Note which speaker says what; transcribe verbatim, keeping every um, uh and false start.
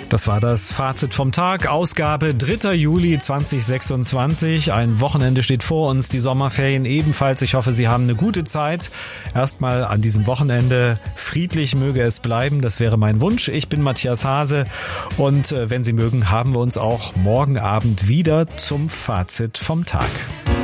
Speaker 1: Das war das Fazit vom Tag, Ausgabe dritter Juli zweitausendsechsundzwanzig. Ein Wochenende steht vor uns, die Sommerferien ebenfalls. Ich hoffe, Sie haben eine gute Zeit. Erstmal an diesem Wochenende friedlich möge es bleiben, das wäre mein Wunsch. Ich bin Matthias Hase und wenn Sie mögen, haben wir uns auch morgen Abend wieder zum Fazit vom Tag.